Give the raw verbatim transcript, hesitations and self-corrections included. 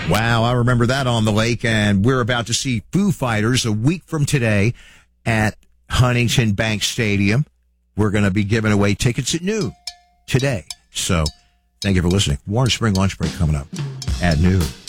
Wow, I remember that on the lake, and we're about to see Foo Fighters a week from today at Huntington Bank Stadium. We're going to be giving away tickets at noon today. So thank you for listening. Warren Spring Lunch Break coming up at noon.